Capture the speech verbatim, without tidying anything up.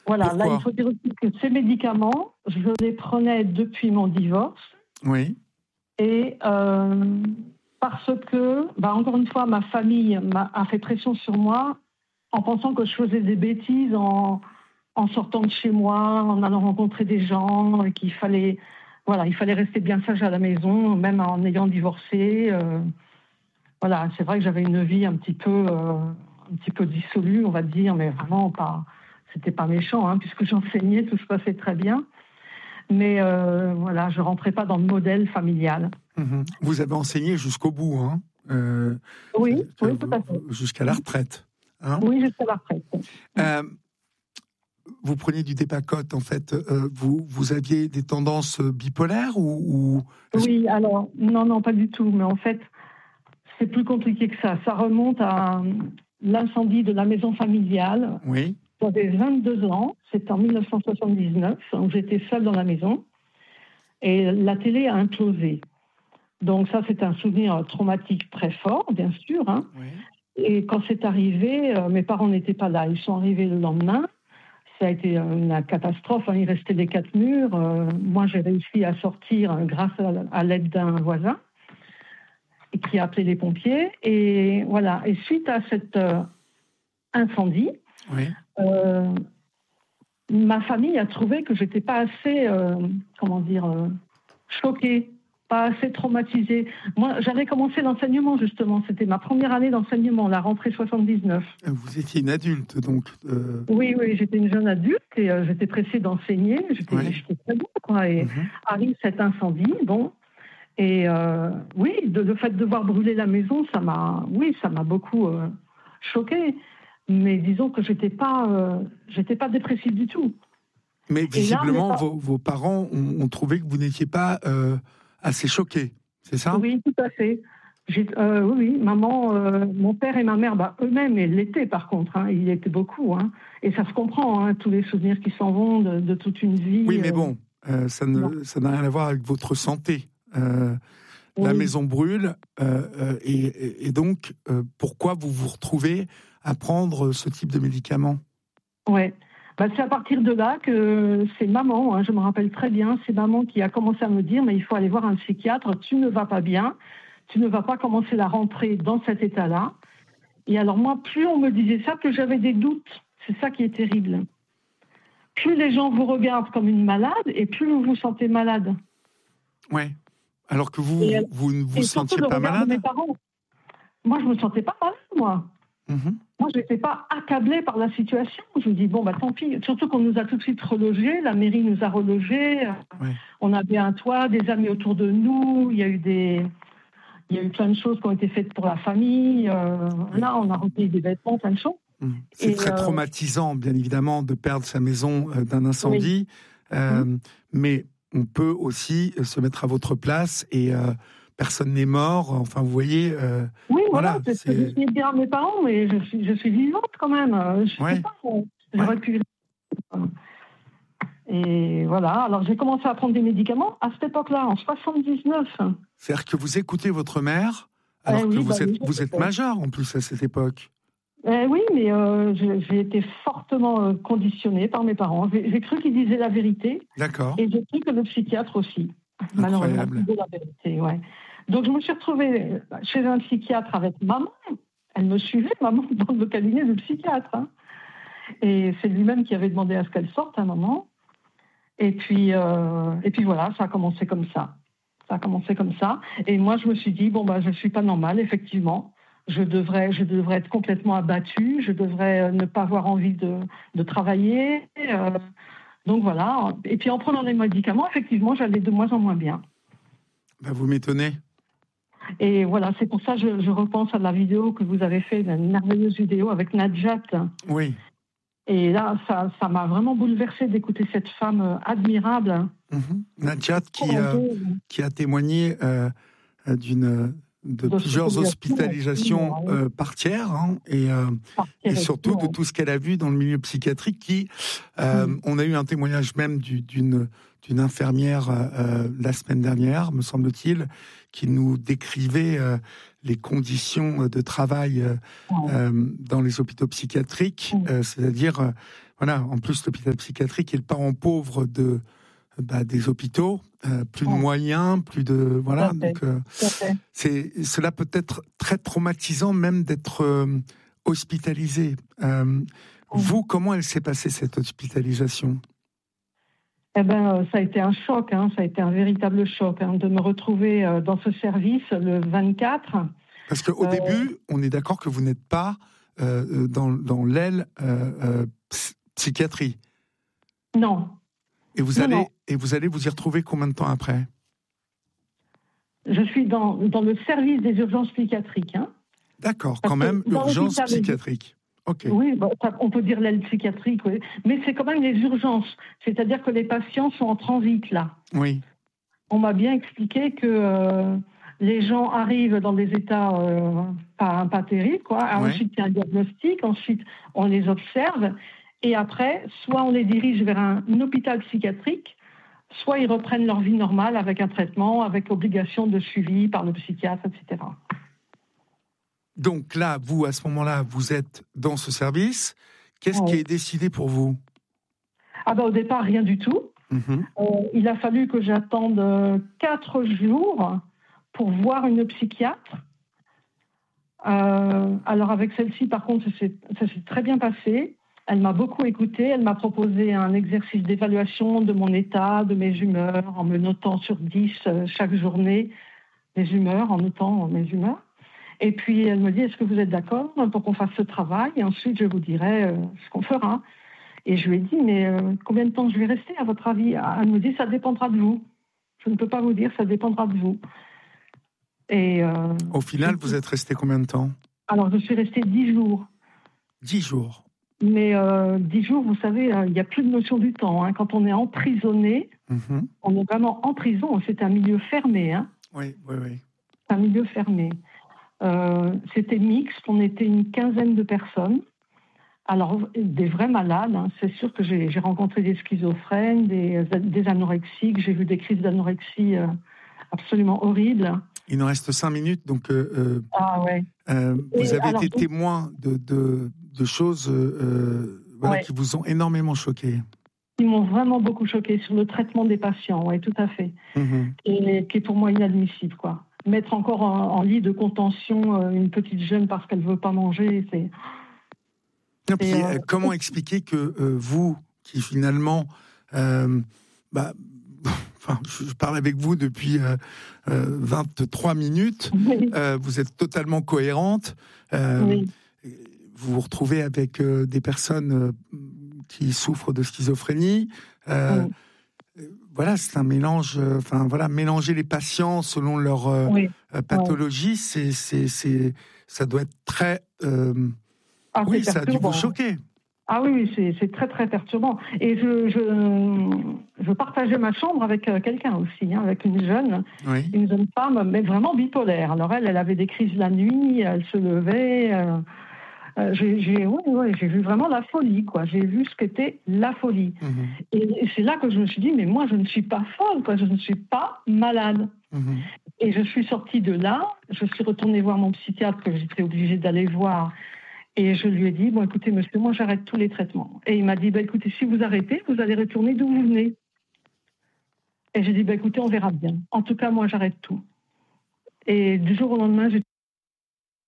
Voilà, Pourquoi ? là, il faut dire aussi que ces médicaments, je les prenais depuis mon divorce. Oui. Et euh, parce que, bah, encore une fois, ma famille m'a, a fait pression sur moi en pensant que je faisais des bêtises en, en sortant de chez moi, en allant rencontrer des gens, et qu'il fallait, voilà, il fallait rester bien sage à la maison, même en ayant divorcé. Euh, voilà, c'est vrai que j'avais une vie un petit peu, euh, un petit peu dissolue, on va dire, mais vraiment pas, c'était pas méchant, hein, puisque j'enseignais, tout se passait très bien. Mais euh, voilà, je rentrais pas dans le modèle familial. Mmh. Vous avez enseigné jusqu'au bout, hein, euh, Oui, oui, tout à fait. jusqu'à la retraite. Hein. Oui, jusqu'à la retraite. Euh, vous preniez du Depakote, en fait. Euh, vous, vous aviez des tendances bipolaires ou, ou... Oui, alors, non, non, pas du tout. Mais en fait, c'est plus compliqué que ça. Ça remonte à l'incendie de la maison familiale. Oui. J'avais vingt-deux ans, c'était en dix-neuf cent soixante-dix-neuf, donc j'étais seule dans la maison. Et la télé a implosé. Donc ça, c'est un souvenir traumatique très fort, bien sûr. Hein. Oui. Et quand c'est arrivé, euh, mes parents n'étaient pas là. Ils sont arrivés le lendemain. Ça a été une catastrophe. Hein. Il restait des quatre murs. Euh, moi, j'ai réussi à sortir euh, grâce à, à l'aide d'un voisin qui a appelé les pompiers. Et voilà. Et suite à cet euh, incendie, oui. euh, ma famille a trouvé que j'étais pas assez, euh, comment dire, euh, choquée, pas assez traumatisée. Moi, j'avais commencé l'enseignement, justement. C'était ma première année d'enseignement, la rentrée soixante-dix-neuf. Vous étiez une adulte, donc euh... Oui, oui, j'étais une jeune adulte et euh, j'étais pressée d'enseigner. J'étais, oui. j'étais très bien, quoi. Et mm-hmm. arrive cet incendie, bon. Et euh, oui, de, le fait de voir brûler la maison, ça m'a, oui, ça m'a beaucoup euh, choquée. Mais disons que j'étais pas, euh, j'étais pas dépressive du tout. Mais visiblement, là, vos, vos parents ont, ont trouvé que vous n'étiez pas euh, assez choquée, c'est ça ? Oui, tout à fait. J'ai, euh, oui, maman, euh, mon père et ma mère, bah, eux-mêmes, ils l'étaient par contre. Hein, ils l'étaient beaucoup. Hein, et ça se comprend, hein, tous les souvenirs qui s'en vont de, de toute une vie. Oui, mais bon, euh, ça, ne, ça n'a rien à voir avec votre santé. Euh, oui. La maison brûle, euh, euh, et, et donc, euh, pourquoi vous vous retrouvez à prendre ce type de médicaments ? Oui. Bah, c'est à partir de là que c'est maman, hein, je me rappelle très bien, c'est maman qui a commencé à me dire « mais il faut aller voir un psychiatre, tu ne vas pas bien, tu ne vas pas commencer la rentrée dans cet état-là ». Et alors moi, plus on me disait ça, plus j'avais des doutes. C'est ça qui est terrible. Plus les gens vous regardent comme une malade, et plus vous vous sentez malade. Oui, alors que vous, et, vous ne vous et sentiez le pas malade. De mes parents. Moi, je ne me sentais pas malade, moi. Mmh. Moi, je n'étais pas accablée par la situation. Je me dis, bon, bah, tant pis. Surtout qu'on nous a tout de suite relogés. La mairie nous a relogés. Ouais. On avait un toit, des amis autour de nous. Il y a eu des... Il y a eu plein de choses qui ont été faites pour la famille. Euh, oui. Là, on a repris des vêtements, plein de choses. Mmh. C'est et très euh... traumatisant, bien évidemment, de perdre sa maison euh, d'un incendie. Oui. Euh, mmh. Mais on peut aussi se mettre à votre place et... Euh, personne n'est mort, enfin vous voyez. Euh, oui, voilà, voilà c'est, c'est ce que je disais bien à mes parents, mais je suis, je suis vivante quand même. Je ouais. sais pas, j'aurais ouais. pu. Et voilà, alors j'ai commencé à prendre des médicaments à cette époque-là, en soixante-dix-neuf. C'est-à-dire que vous écoutez votre mère, alors eh que oui, vous, bah, êtes, oui, vous êtes majeur en plus à cette époque. Eh oui, mais euh, j'ai, j'ai été fortement euh, conditionnée par mes parents. J'ai, j'ai cru qu'ils disaient la vérité. D'accord. Et j'ai cru que le psychiatre aussi. Incroyable. Malheureusement, la vérité, ouais. Donc je me suis retrouvée chez un psychiatre avec maman. Elle me suivait, maman, dans le cabinet du psychiatre. Hein. Et c'est lui-même qui avait demandé à ce qu'elle sorte à un moment. Et puis, euh, et puis voilà, ça a commencé comme ça. Ça a commencé comme ça. Et moi, je me suis dit, bon, bah, je ne suis pas normale, effectivement. Je devrais, je devrais être complètement abattue. Je devrais ne pas avoir envie de, de travailler. Euh, donc voilà. Et puis en prenant les médicaments, effectivement, j'allais de moins en moins bien. Bah, vous m'étonnez. Et voilà, c'est pour ça que je, je repense à la vidéo que vous avez fait, une merveilleuse vidéo avec Najat. Oui. Et là, ça, ça m'a vraiment bouleversée d'écouter cette femme admirable. Mmh. Najat qui, euh, qui a témoigné euh, d'une... de plusieurs hospitalisations euh, par tiers, hein, et, euh, et surtout de tout ce qu'elle a vu dans le milieu psychiatrique. Qui, euh, mmh. On a eu un témoignage même du, d'une, d'une infirmière euh, la semaine dernière, me semble-t-il, qui nous décrivait euh, les conditions de travail euh, euh, dans les hôpitaux psychiatriques, mmh. euh, c'est-à-dire euh, voilà, en plus l'hôpital psychiatrique est le parent pauvre de bah, des hôpitaux, euh, plus de ouais. moyens, plus de voilà. Donc euh, c'est cela peut être très traumatisant même d'être euh, hospitalisé. Euh, ouais. Vous, comment elle s'est passée cette hospitalisation? Eh ben, ça a été un choc, hein, ça a été un véritable choc hein, de me retrouver euh, dans ce service le vingt-quatre. Parce qu'au euh... début, on est d'accord que vous n'êtes pas euh, dans, dans l'aile euh, euh, psychiatrie. Non. Et vous, non, allez, non. et vous allez vous y retrouver combien de temps après? Je suis dans, dans le service des urgences psychiatriques. Hein. D'accord, quand même, urgence psychiatrique. Okay. Oui, bon, on peut dire l'aile psychiatrique, oui. Mais c'est quand même les urgences. C'est-à-dire que les patients sont en transit, là. Oui. On m'a bien expliqué que euh, les gens arrivent dans des états euh, pas, pas terribles, quoi. Ouais. Ensuite, il y a un diagnostic, ensuite, on les observe. Et après, soit on les dirige vers un, un hôpital psychiatrique, soit ils reprennent leur vie normale avec un traitement, avec obligation de suivi par le psychiatre, et cetera. Donc là, vous, à ce moment-là, vous êtes dans ce service. Qu'est-ce ouais. qui est décidé pour vous? Ah ben, au départ, rien du tout. Mm-hmm. Euh, il a fallu que j'attende euh, quatre jours pour voir une psychiatre. Euh, alors avec celle-ci, par contre, ça s'est, ça s'est très bien passé. Elle m'a beaucoup écoutée. Elle m'a proposé un exercice d'évaluation de mon état, de mes humeurs, en me notant sur dix euh, chaque journée mes humeurs, en notant mes humeurs. Et puis, elle me dit, est-ce que vous êtes d'accord pour qu'on fasse ce travail? Et ensuite, je vous dirai euh, ce qu'on fera. Et je lui ai dit, mais euh, combien de temps je vais rester, à votre avis? Elle me dit, ça dépendra de vous. Je ne peux pas vous dire, ça dépendra de vous. Et, euh, Au final, vous êtes resté combien de temps? Alors, je suis restée dix jours. Dix jours. Mais euh, dix jours, vous savez, il n'y a plus de notion du temps. Hein. Quand on est emprisonné, mm-hmm. on est vraiment en prison. C'est un milieu fermé. Hein. Oui, oui, oui. C'est un milieu fermé. Euh, c'était mixte, on était une quinzaine de personnes. Alors, des vrais malades, hein. C'est sûr que j'ai, j'ai rencontré des schizophrènes, des, des anorexiques, j'ai vu des crises d'anorexie euh, absolument horribles. Il nous reste cinq minutes, donc euh, ah, ouais. euh, vous Et avez alors, été témoin de, de, de choses euh, voilà, ouais. qui vous ont énormément choqué. Qui m'ont vraiment beaucoup choqué sur le traitement des patients, oui, tout à fait. Mm-hmm. Et qui est pour moi inadmissible, quoi. Mettre encore en, en lit de contention euh, une petite jeune parce qu'elle ne veut pas manger, c'est... Et puis, euh, comment expliquer que euh, vous, qui finalement... Euh, bah, enfin, je parle avec vous depuis euh, euh, vingt-trois minutes, oui. euh, vous êtes totalement cohérente, euh, oui. vous vous retrouvez avec euh, des personnes euh, qui souffrent de schizophrénie, euh, oui. Voilà, c'est un mélange. Enfin, euh, voilà, mélanger les patients selon leur euh, oui. euh, pathologie, oui. c'est, c'est, c'est, ça doit être très. Euh, ah, oui, ça a dû vous choquer. Ah oui, c'est, c'est très très perturbant. Et je, je, je partageais ma chambre avec quelqu'un aussi, hein, avec une jeune, oui. une jeune femme, mais vraiment bipolaire. Alors elle, elle avait des crises la nuit, elle se levait. Euh, Euh, j'ai, j'ai, ouais, ouais, j'ai vu vraiment la folie, quoi. J'ai vu ce qu'était la folie. Mmh. Et, et c'est là que je me suis dit, mais moi, je ne suis pas folle, quoi. Je ne suis pas malade. Mmh. Et je suis sortie de là. Je suis retournée voir mon psychiatre que j'étais obligée d'aller voir. Et je lui ai dit, bon, écoutez, monsieur, moi, j'arrête tous les traitements. Et il m'a dit, bah, écoutez, si vous arrêtez, vous allez retourner d'où vous venez. Et j'ai dit, bah, écoutez, on verra bien. En tout cas, moi, j'arrête tout. Et du jour au lendemain, j'ai